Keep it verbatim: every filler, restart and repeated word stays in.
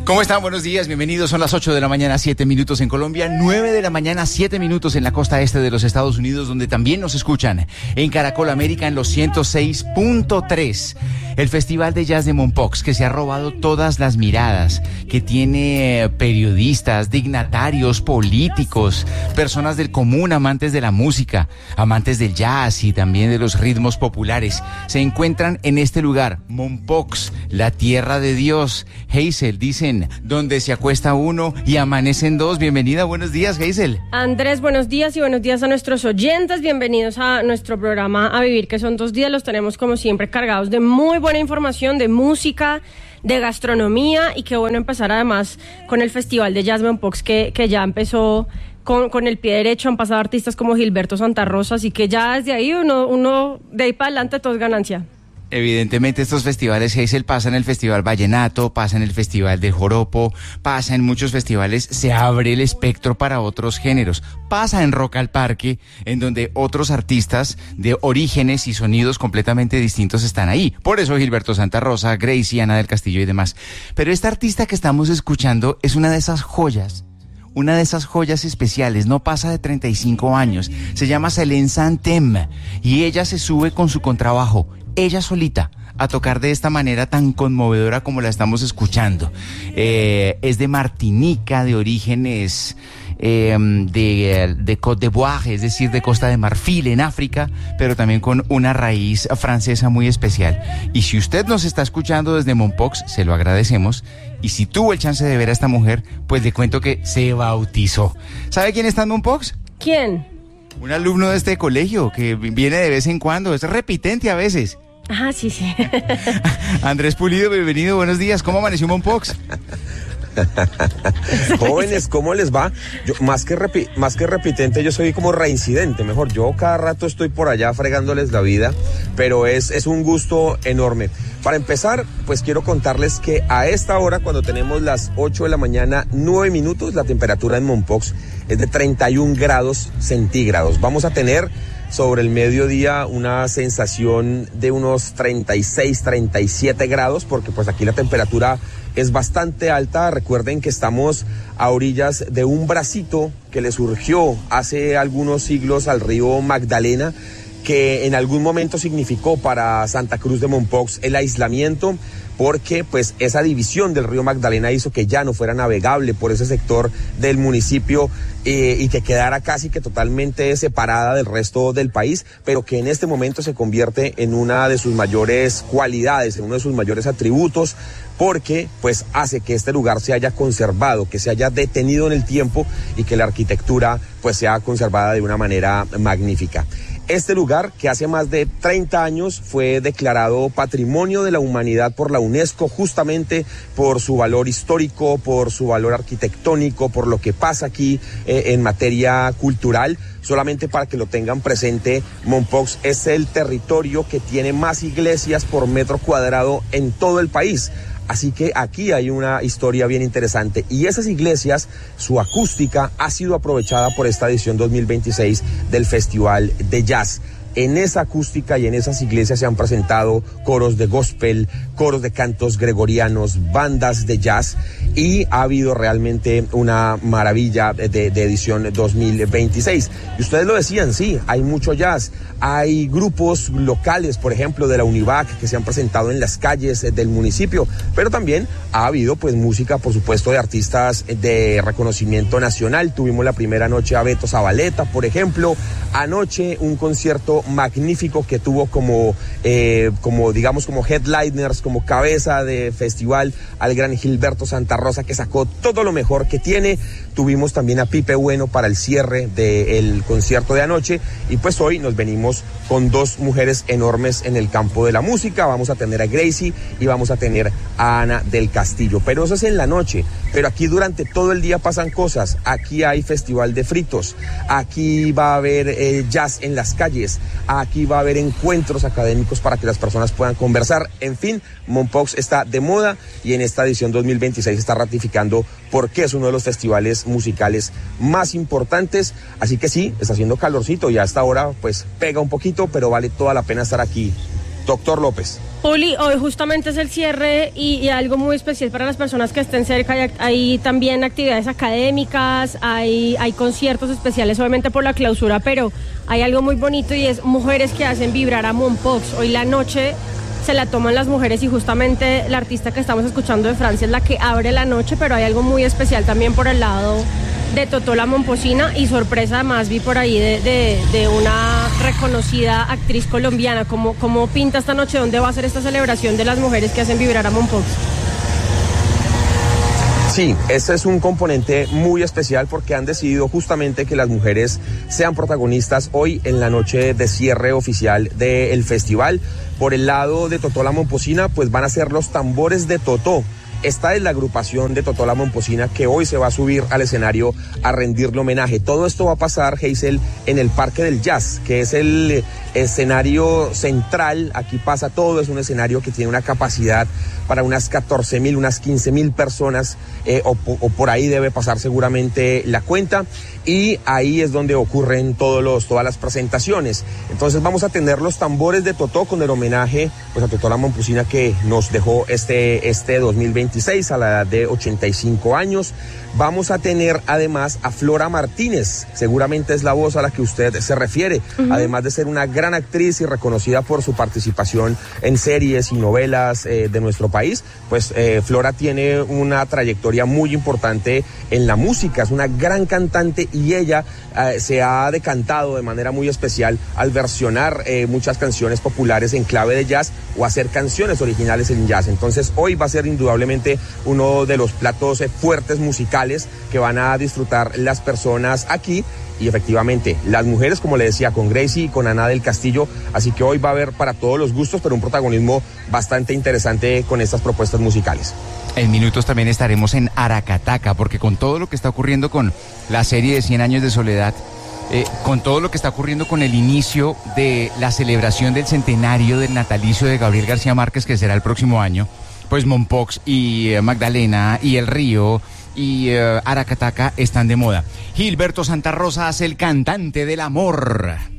¿Cómo están? Buenos días, bienvenidos. Son las ocho de la mañana, siete minutos en Colombia, nueve de la mañana, siete minutos en la costa este de los Estados Unidos, donde también nos escuchan en Caracol América en los ciento seis punto tres. El Festival de Jazz de Mompox, que se ha robado todas las miradas, que tiene periodistas, dignatarios, políticos, personas del común, amantes de la música, amantes del jazz y también de los ritmos populares. Se encuentran en este lugar, Mompox, la tierra de Dios. Hazel, dicen, donde se acuesta uno y amanecen dos. Bienvenida, buenos días, Hazel. Andrés, buenos días y buenos días a nuestros oyentes. Bienvenidos a nuestro programa A Vivir, que son dos días. Los tenemos como siempre cargados de muy buena información, de música, de gastronomía, y qué bueno empezar además con el Festival de Jazz Mompox, que, que ya empezó con, con el pie derecho. Han pasado artistas como Gilberto Santa Rosa, así que ya desde ahí uno, uno de ahí para adelante todo es ganancia. Evidentemente estos festivales, Hazel, pasa en el Festival Vallenato, pasa en el Festival del Joropo, pasa en muchos festivales, se abre el espectro para otros géneros, pasa en Rock al Parque, en donde otros artistas de orígenes y sonidos completamente distintos están ahí. Por eso Gilberto Santa Rosa, Gracie, Ana del Castillo y demás. Pero esta artista que estamos escuchando es una de esas joyas, una de esas joyas especiales, no pasa de treinta y cinco años, se llama Céline Santem y ella se sube con su contrabajo, ella solita, a tocar de esta manera tan conmovedora como la estamos escuchando. Eh, es de Martinica, de orígenes eh, de, de Côte d'Ivoire, es decir, de Costa de Marfil en África, pero también con una raíz francesa muy especial. Y si usted nos está escuchando desde Mompox, se lo agradecemos. Y si tuvo el chance de ver a esta mujer, pues le cuento que se bautizó. ¿Sabe quién está en Mompox? ¿Quién? Un alumno de este colegio que viene de vez en cuando, es repitente a veces. Ah, sí, sí. Andrés Pulido, bienvenido, buenos días. ¿Cómo amaneció Mompox? Jóvenes, ¿cómo les va? Yo, más que repi- más que repitente, yo soy como reincidente, mejor. Yo cada rato estoy por allá fregándoles la vida, pero es, es un gusto enorme. Para empezar, pues quiero contarles que a esta hora, cuando tenemos las ocho de la mañana, nueve minutos, la temperatura en Mompox es de treinta y un grados centígrados. Vamos a tener sobre el mediodía una sensación de unos treinta y seis, treinta y siete grados, porque pues aquí la temperatura es bastante alta. Recuerden que estamos a orillas de un bracito que le surgió hace algunos siglos al río Magdalena, que en algún momento significó para Santa Cruz de Mompox el aislamiento, porque pues esa división del río Magdalena hizo que ya no fuera navegable por ese sector del municipio eh, y que quedara casi que totalmente separada del resto del país, pero que en este momento se convierte en una de sus mayores cualidades, en uno de sus mayores atributos, porque pues hace que este lugar se haya conservado, que se haya detenido en el tiempo y que la arquitectura pues sea conservada de una manera magnífica. Este lugar, que hace más de treinta años fue declarado Patrimonio de la Humanidad por la UNESCO, justamente por su valor histórico, por su valor arquitectónico, por lo que pasa aquí eh, en materia cultural. Solamente para que lo tengan presente, Mompox es el territorio que tiene más iglesias por metro cuadrado en todo el país. Así que aquí hay una historia bien interesante, y esas iglesias, su acústica ha sido aprovechada por esta edición dos mil veintiséis del Festival de Jazz. En esa acústica y en esas iglesias se han presentado coros de gospel, coros de cantos gregorianos, bandas de jazz, y ha habido realmente una maravilla de, de edición dos mil veintiséis. Y ustedes lo decían, sí, hay mucho jazz, hay grupos locales, por ejemplo, de la Univac, que se han presentado en las calles del municipio, pero también ha habido pues música, por supuesto, de artistas de reconocimiento nacional. Tuvimos la primera noche a Beto Zabaleta, por ejemplo, anoche un concierto magnífico que tuvo como, eh, como digamos, como headliners, como cabeza de festival al gran Gilberto Santa Rosa, que sacó todo lo mejor que tiene. Tuvimos también a Pipe Bueno para el cierre del concierto de anoche, y pues hoy nos venimos con dos mujeres enormes en el campo de la música. Vamos a tener a Gracie y vamos a tener a Ana del Castillo, pero eso es en la noche. Pero aquí durante todo el día pasan cosas. Aquí hay festival de fritos, aquí va a haber eh, jazz en las calles, aquí va a haber encuentros académicos para que las personas puedan conversar. En fin, Mompox está de moda, y en esta edición dos mil veintiséis está ratificando por qué es uno de los festivales musicales más importantes. Así que sí, está haciendo calorcito y a esta hora pues pega un poquito, pero vale toda la pena estar aquí. Doctor López. Juli, hoy justamente es el cierre y, y algo muy especial para las personas que estén cerca. Hay, hay también actividades académicas, hay, hay conciertos especiales obviamente por la clausura, pero hay algo muy bonito y es mujeres que hacen vibrar a Mompox. Hoy la noche se la toman las mujeres y justamente la artista que estamos escuchando de Francia es la que abre la noche, pero hay algo muy especial también por el lado de Totó la Momposina y sorpresa además vi por ahí de, de, de una reconocida actriz colombiana. ¿Cómo, ¿Cómo pinta esta noche? ¿Dónde va a ser esta celebración de las mujeres que hacen vibrar a Mompox? Sí, este es un componente muy especial porque han decidido justamente que las mujeres sean protagonistas hoy en la noche de cierre oficial del festival. Por el lado de Totó la Momposina, pues van a ser los tambores de Totó. Esta es la agrupación de Totó la Momposina que hoy se va a subir al escenario a rendirle homenaje. Todo esto va a pasar, Hazel, en el Parque del Jazz, que es el escenario central. Aquí pasa todo, es un escenario que tiene una capacidad para unas catorce mil, unas quince mil personas, eh, o, o por ahí debe pasar seguramente la cuenta. Y ahí es donde ocurren todos los, todas las presentaciones. Entonces vamos a tener los tambores de Totó con el homenaje pues, a Totó la Momposina que nos dejó este, este dos mil veintiséis a la edad de ochenta y cinco años. Vamos a tener además a Flora Martínez, seguramente es la voz a la que usted se refiere, uh-huh. Además de ser una gran actriz y reconocida por su participación en series y novelas eh, de nuestro país, pues eh, Flora tiene una trayectoria muy importante en la música, es una gran cantante y ella eh, se ha decantado de manera muy especial al versionar eh, muchas canciones populares en clave de jazz o hacer canciones originales en jazz. Entonces hoy va a ser indudablemente uno de los platos eh, fuertes musicales que van a disfrutar las personas aquí y efectivamente las mujeres, como le decía, con Gracie y con Ana del Castillo, así que hoy va a haber para todos los gustos, pero un protagonismo bastante interesante con estas propuestas musicales. En minutos también estaremos en Aracataca, porque con todo lo que está ocurriendo con la serie de cien años de soledad, eh, con todo lo que está ocurriendo con el inicio de la celebración del centenario del natalicio de Gabriel García Márquez, que será el próximo año, pues Mompox y eh, Magdalena y El Río y uh, Aracataca están de moda. Gilberto Santa Rosa hace el cantante del amor.